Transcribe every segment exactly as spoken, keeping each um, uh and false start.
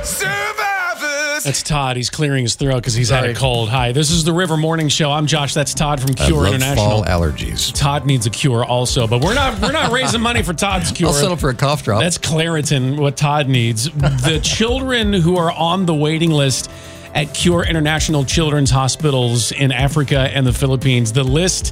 Survivors. That's Todd. He's clearing his throat because he's Sorry. had a cold. Hi, this is the River Morning Show. I'm Josh. That's Todd from Cure I love International. Fall allergies. Todd needs a cure also, but we're not we're not raising money for Todd's cure. I'll settle for a cough drop. That's Claritin, what Todd needs. The children who are on the waiting list at Cure International Children's Hospitals in Africa and the Philippines, the list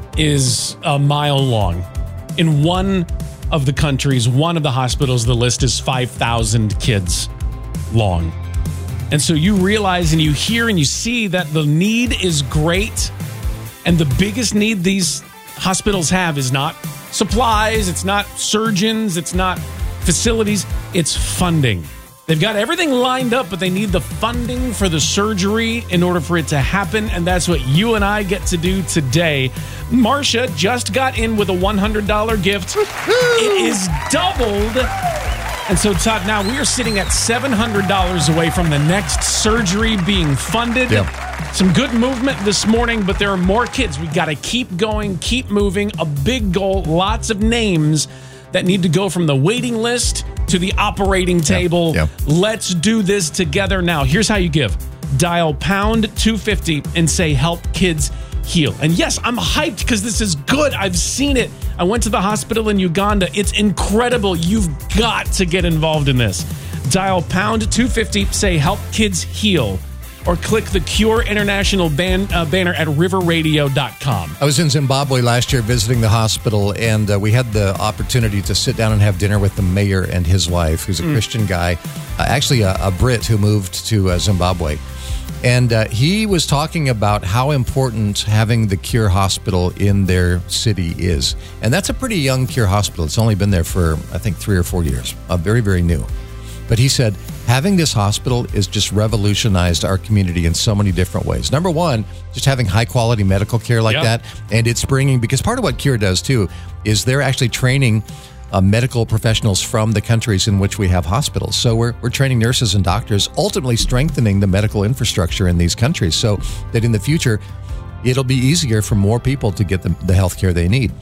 is a mile long. In one of the countries, one of the hospitals, the list is five thousand kids long. And so you realize and you hear and you see that the need is great. And the biggest need these hospitals have is not supplies, it's not surgeons, it's not facilities, it's funding. They've got everything lined up, but they need the funding for the surgery in order for it to happen, and that's what you and I get to do today. Marcia just got in with a one hundred dollars gift. It is doubled. And so, Todd, now we are sitting at seven hundred dollars away from the next surgery being funded. Yep. Some good movement this morning, but there are more kids. We got to keep going, keep moving. A big goal, lots of names that need to go from the waiting list to the operating table. Yep, yep. Let's do this together now. Here's how you give. Dial pound two fifty and say help kids heal. And yes, I'm hyped because this is good. I've seen it. I went to the hospital in Uganda. It's incredible. You've got to get involved in this. Dial pound two fifty, say help kids heal, or click the Cure International ban, uh, banner at river radio dot com. I was in Zimbabwe last year visiting the hospital, and uh, we had the opportunity to sit down and have dinner with the mayor and his wife, who's a mm. Christian guy, uh, actually a, a Brit who moved to uh, Zimbabwe. And uh, he was talking about how important having the Cure Hospital in their city is. And that's a pretty young Cure Hospital. It's only been there for, I think, three or four years. Uh, very, very new. But he said, having this hospital is just revolutionized our community in so many different ways. Number one, just having high quality medical care like yep. that. And it's bringing, because part of what Cure does too, is they're actually training uh, medical professionals from the countries in which we have hospitals. So we're, we're training nurses and doctors, ultimately strengthening the medical infrastructure in these countries so that in the future, it'll be easier for more people to get the, the health care they need.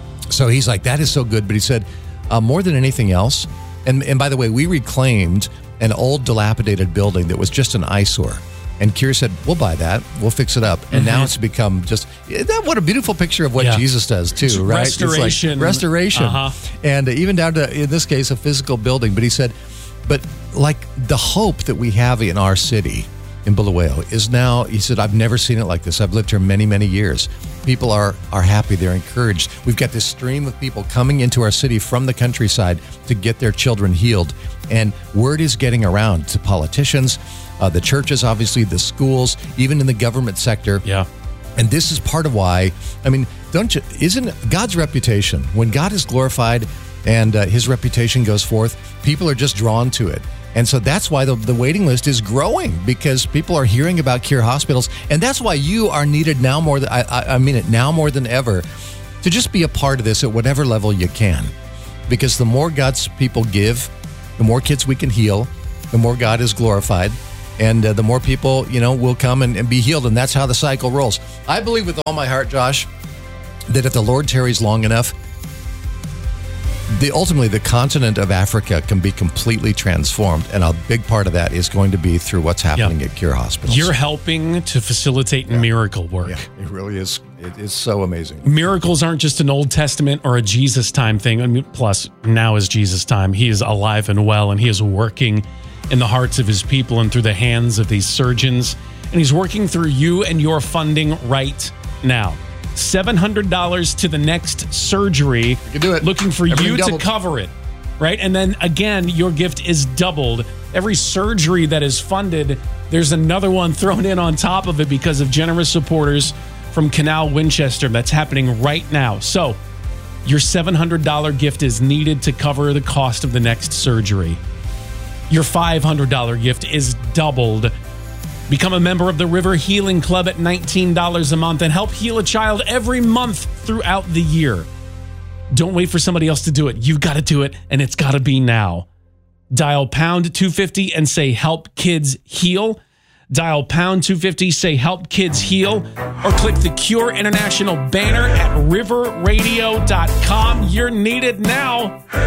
So he's like, that is so good. But he said, uh, more than anything else, and, and by the way, we reclaimed an old dilapidated building that was just an eyesore. And Cure said, we'll buy that. We'll fix it up. And mm-hmm. now it's become just, that what a beautiful picture of what yeah. Jesus does too, it's right? Restoration. It's like restoration. Uh-huh. And even down to, in this case, a physical building. But he said, but like the hope that we have in our city, in Bulawayo, is now, he said, I've never seen it like this. I've lived here many, many years. People are are happy. They're encouraged. We've got this stream of people coming into our city from the countryside to get their children healed. And word is getting around to politicians, uh, the churches, obviously, the schools, even in the government sector. Yeah. And this is part of why, I mean, don't you, isn't God's reputation, when God is glorified and uh, his reputation goes forth, people are just drawn to it. And so that's why the, the waiting list is growing, because people are hearing about Cure Hospitals. And that's why you are needed now more than, I, I mean it, now more than ever, to just be a part of this at whatever level you can. Because the more God's people give, the more kids we can heal, the more God is glorified, and uh, the more people, you know, will come and, and be healed. And that's how the cycle rolls. I believe with all my heart, Josh, that if the Lord tarries long enough, the ultimately the continent of Africa can be completely transformed, and a big part of that is going to be through what's happening yep. at Cure Hospitals. You're helping to facilitate yeah. miracle work. Yeah, it really is. It is so amazing. Miracles aren't just an Old Testament or a Jesus time thing. I mean, plus, now is Jesus time. He is alive and well, and he is working in the hearts of his people and through the hands of these surgeons. And he's working through you and your funding right now. seven hundred dollars to the next surgery. You can do it. Looking for Everything you doubled. to cover it, right? And then again, your gift is doubled. Every surgery that is funded, there's another one thrown in on top of it because of generous supporters from Canal Winchester. That's happening right now. So your seven hundred dollars gift is needed to cover the cost of the next surgery. Your five hundred dollars gift is doubled. Become a member of the River Healing Club at nineteen dollars a month and help heal a child every month throughout the year. Don't wait for somebody else to do it. You've got to do it, and it's got to be now. Dial pound two fifty and say help kids heal. Dial pound two fifty, say help kids heal, or click the Cure International banner at river radio dot com. You're needed now.